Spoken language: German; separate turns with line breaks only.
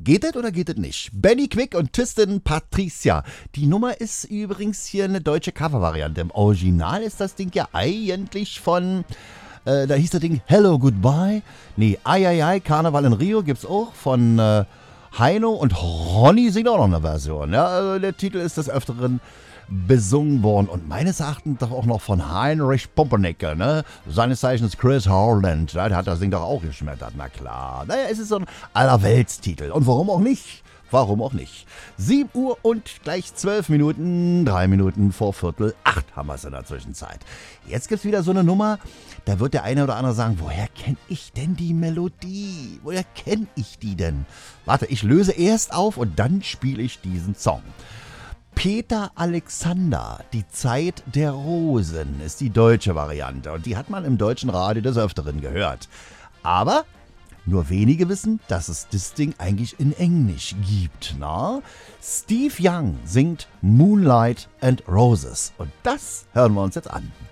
Geht das oder geht das nicht? Benny Quick und Tristan Patricia. Die Nummer ist übrigens hier eine deutsche Covervariante. Im Original ist das Ding ja eigentlich von, da hieß das Ding Hello Goodbye. Nee, Ai Ai Ai, Karneval in Rio gibt's auch von Heino und Ronny singt auch noch eine Version. Ja, also der Titel ist des Öfteren besungen worden und meines Erachtens doch auch noch von Heinrich Pumpernickel, ne? Seines Zeichens Chris Howland, ja, der hat das Ding doch auch geschmettert, na klar. Naja, es ist so ein Allerweltstitel und warum auch nicht? Warum auch nicht? 7 Uhr und gleich 12 Minuten, 3 Minuten vor 7:45 haben wir es in der Zwischenzeit. Jetzt gibt's wieder so eine Nummer, da wird der eine oder andere sagen, woher kenne ich denn die Melodie? Woher kenne ich die denn? Warte, ich löse erst auf und dann spiele ich diesen Song. Peter Alexander, die Zeit der Rosen, ist die deutsche Variante und die hat man im deutschen Radio des Öfteren gehört. Aber nur wenige wissen, dass es das Ding eigentlich in Englisch gibt. Na? Steve Young singt Moonlight and Roses und das hören wir uns jetzt an.